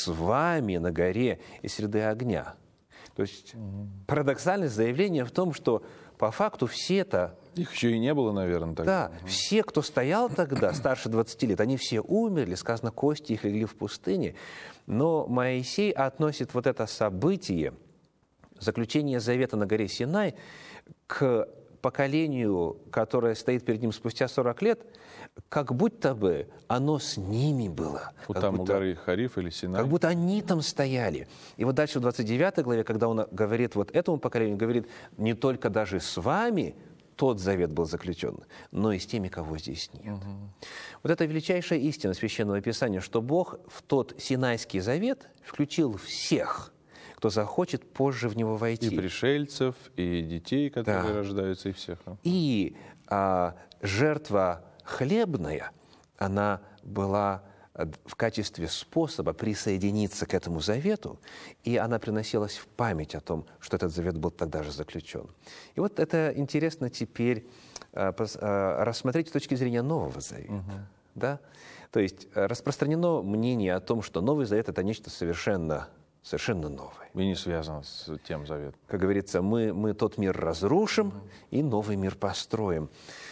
с вами на горе из среды огня». То есть парадоксальное заявление в том, что по факту все-то... Их еще и не было, наверное, тогда. Да, все, кто стоял тогда, старше 20 лет, они все умерли, сказано, кости их легли в пустыне. Но Моисей относит вот это событие, заключение завета на горе Синай, к поколению, которое стоит перед ним спустя 40 лет, как будто бы оно с ними было. Вот там у горы Хариф или Синай. Как будто они там стояли. И вот дальше в 29 главе, когда он говорит вот этому поколению, говорит, не только даже с вами тот завет был заключен, но и с теми, кого здесь нет. Вот это величайшая истина Священного Писания, что Бог в тот Синайский завет включил всех, кто захочет позже в него войти. И пришельцев, и детей, которые рождаются, и всех. И жертва хлебная, она была в качестве способа присоединиться к этому завету, и она приносилась в память о том, что этот завет был тогда же заключен. И вот это интересно теперь рассмотреть с точки зрения Нового Завета. Да? То есть распространено мнение о том, что Новый Завет – это нечто совершенно новое. И не связано с тем заветом. Как говорится, мы тот мир разрушим и новый мир построим.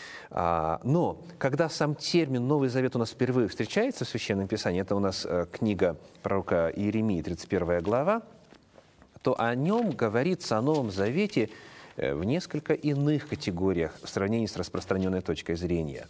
Но когда сам термин «Новый Завет» у нас впервые встречается в Священном Писании, это у нас книга пророка Иеремии, 31 глава, то о нем говорится, о Новом Завете, в несколько иных категориях в сравнении с распространенной точкой зрения.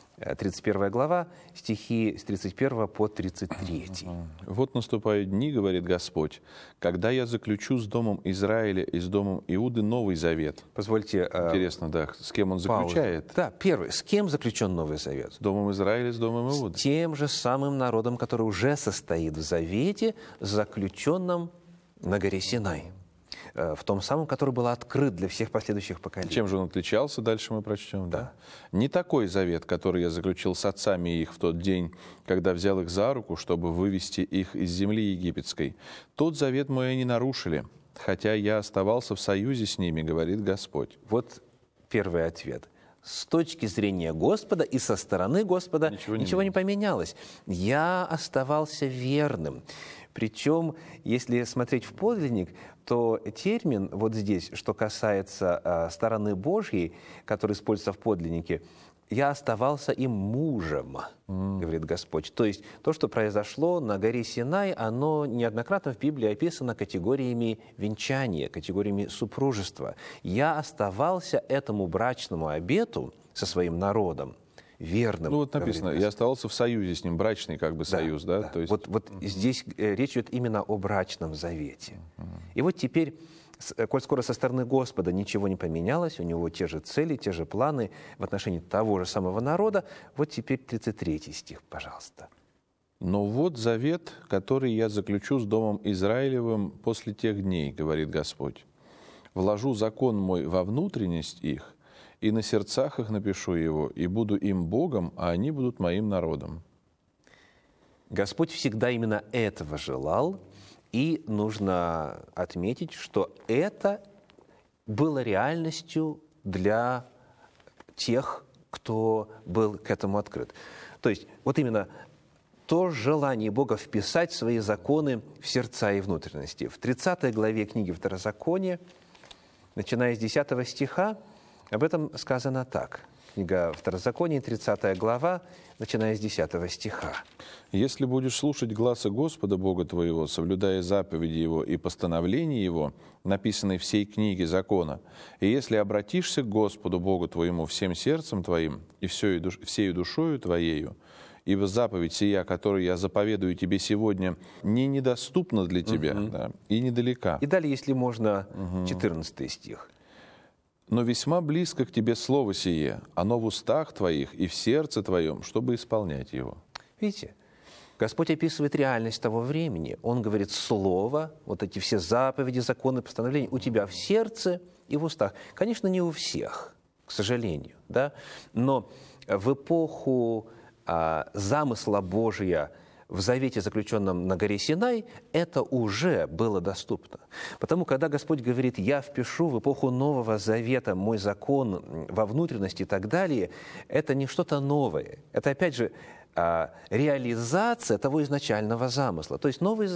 31 глава, стихи с 31 по 33. «Вот наступают дни, говорит Господь, когда я заключу с домом Израиля и с домом Иуды новый завет». Позвольте... Интересно, да, с кем он заключает? Паузу. Да, первый. С кем заключен Новый Завет? С домом Израиля, с домом Иуды. С тем же самым народом, который уже состоит в завете, заключенном на горе Синай. В том самом, который был открыт для всех последующих поколений. Чем же он отличался, дальше мы прочтем. Да. «Не такой завет, который я заключил с отцами их в тот день, когда взял их за руку, чтобы вывести их из земли египетской. Тот завет мой они нарушили, хотя я оставался в союзе с ними, говорит Господь». Вот первый ответ. С точки зрения Господа и со стороны Господа ничего не поменялось. Я оставался верным. Причем, если смотреть в подлинник, то термин вот здесь, что касается стороны Божьей, который используется в подлиннике, «я оставался им мужем», говорит Господь. То есть то, что произошло на горе Синай, оно неоднократно в Библии описано категориями венчания, категориями супружества. «Я оставался этому брачному обету со своим народом верным». Ну вот написано, я оставался в союзе с ним, брачный как бы союз, да? Да. То есть... Вот здесь речь идет именно о брачном завете. И вот теперь, коль скоро со стороны Господа ничего не поменялось, у него те же цели, те же планы в отношении того же самого народа, вот теперь 33 стих, пожалуйста. «Но вот завет, который я заключу с домом Израилевым после тех дней, говорит Господь. Вложу закон мой во внутренность их, и на сердцах их напишу его, и буду им Богом, а они будут моим народом». Господь всегда именно этого желал, и нужно отметить, что это было реальностью для тех, кто был к этому открыт. То есть вот именно то желание Бога вписать свои законы в сердца и внутренности. В 30 главе книги Второзакония, начиная с 10 стиха, об этом сказано так. Книга Второзакония, 30 глава, начиная с 10 стиха. «Если будешь слушать гласа Господа Бога твоего, соблюдая заповеди Его и постановления Его, написанные в сей книге закона, и если обратишься к Господу Богу твоему всем сердцем твоим и всею душою твоею, ибо заповедь сия, которую я заповедую тебе сегодня, не недоступна для тебя, да, и недалека». И далее, если можно, 14 стих. «Но весьма близко к тебе слово сие, оно в устах твоих и в сердце твоем, чтобы исполнять его». Видите, Господь описывает реальность того времени. Он говорит, слово, вот эти все заповеди, законы, постановления у тебя в сердце и в устах. Конечно, не у всех, к сожалению, да? Но в эпоху замысла Божия в завете, заключенном на горе Синай, это уже было доступно. Потому, когда Господь говорит, я впишу в эпоху Нового Завета мой закон во внутренности и так далее, это не что-то новое. Это, опять же, реализация того изначального замысла. То есть Новый